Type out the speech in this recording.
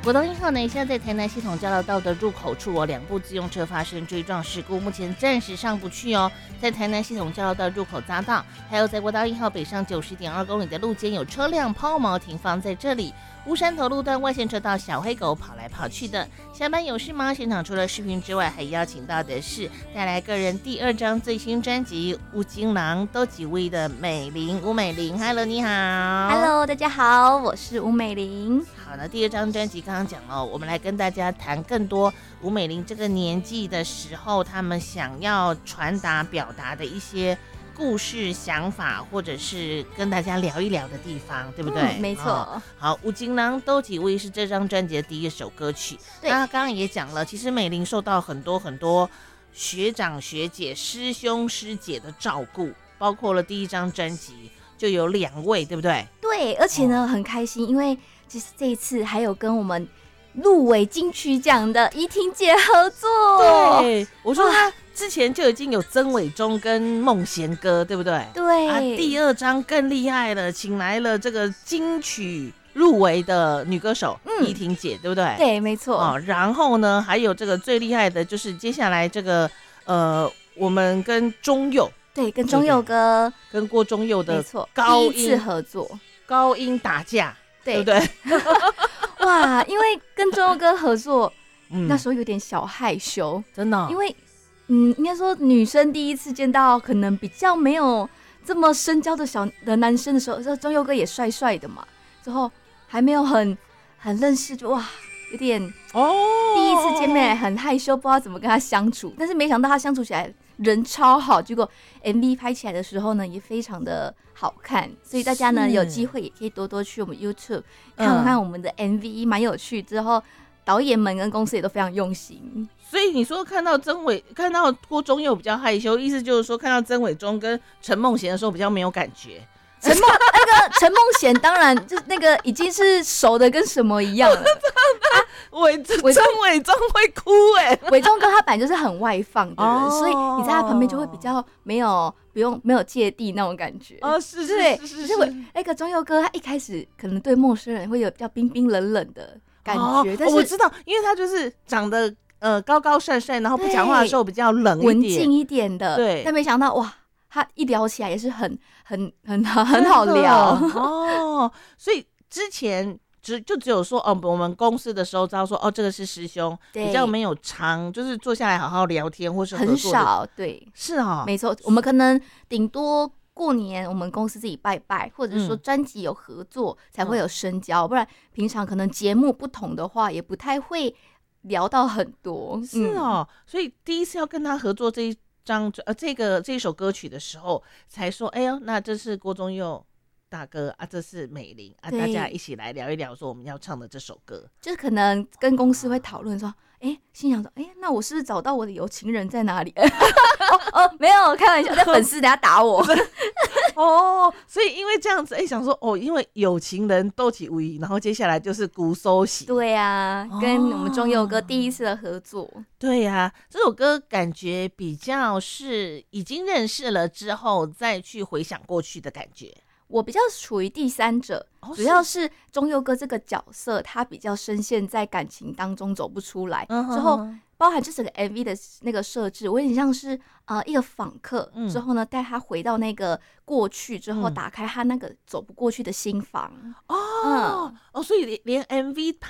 国道1号呢，现在在台南系统交流道的入口处哦，两部自用车发生追撞事故，目前暂时上不去哦。在台南系统交流道入口匝道，还有在国道1号北上90.2公里的路肩有车辆抛锚停放在这里。乌山头路段外线车道小黑狗跑来跑去的，下班有事吗？现场除了视频之外，还邀请到的是带来个人第2张最新专辑《乌金郎都几位》的美玲吴美玲。Hello， 你好。 Hello， 大家好，我是吴美玲。 好，那第2张专辑刚刚讲了，我们来跟大家谈更多吴美玲这个年纪的时候，他们想要传达表达的一些故事、想法，或者是跟大家聊一聊的地方，对不对？ 没错。 好，有情人都几位是这张专辑的第1首歌曲。那刚刚也讲了，其实美玲受到很多学长学姐、师兄师姐的照顾，包括了第1张专辑就有2位，对不对？ 对，而且呢，很开心，因为其实这一次还有跟我们入围金曲奖的依婷姐合作。 对，我说她之前就已经有曾伟忠跟孟贤哥，对不对？ 对啊，第2张更厉害了，请来了这个金曲入围的女歌手依婷姐，对不对？ 对，没错。 然后呢，还有这个最厉害的就是接下来这个我们跟钟佑， 对，跟钟佑哥跟郭钟佑的高音第1次合作， 高音打架，对不对？ 哇，因为跟钟佑哥合作，那时候有点小害羞， 真的， 因为应该说女生第1次见到可能比较没有这么深交的男生的时候，钟佑哥也帅帅的嘛，之后还没有很认识，就哇有点第1次见面很害羞，不知道怎么跟他相处，但是没想到他相处起来人超好，结果 MV 拍起来的时候呢也非常的好看，所以大家呢有机会也可以多多去我们 YouTube 看看我们的 MV， 蛮有趣，之后导演们跟公司也都非常用心。 所以你说看到郭钟佑比较害羞，意思就是说看到曾伟忠跟陈梦贤的时候比较没有感觉。 陈梦贤当然就是那个已经是熟的跟什么一样了。 曾伟忠会哭伟忠哥他本来就是很外放的人，所以你在他旁边就会比较没有芥蒂那种感觉。 是。 那个钟佑哥他一开始可能对陌生人会有比较冰冰冷冷的感觉，但是我知道，因为他就是长得高高帅帅，然后不讲话的时候比较冷一点、 文静一点的。 对， 但没想到哇，他一聊起来也是很好聊所以之前只有说我们公司的时候知道说这个是师兄，比较没有就是坐下来好好聊天或是合作很少。对， 是没错，我们可能顶多过年我们公司自己拜拜，或者说专辑有合作才会有深交，不然平常可能节目不同的话也不太会聊到很多。 是所以第1次要跟他合作这一首歌曲的时候才说那这是郭钟佑大哥啊，这是美玲啊，大家一起来聊一聊说我们要唱的这首歌， 就是可能跟公司会讨论说心想说那我是不是找到我的有情人在哪里？没有，开玩笑，那粉丝等下打我。 所以因为这样子想说因为有情人都几位，然后接下来就是鼓手喜。 对啊，跟我们钟佑哥第1次的合作。 对啊，这首歌感觉比较是已经认识了之后再去回想过去的感觉。 我比较处于第3者，主要是钟佑哥这个角色他比较深陷在感情当中走不出来，之后包含这整个 MV 的那个设置，我有点像是一个访客，之后呢带他回到那个过去之后，打开他那个走不过去的心房。 所以连 MV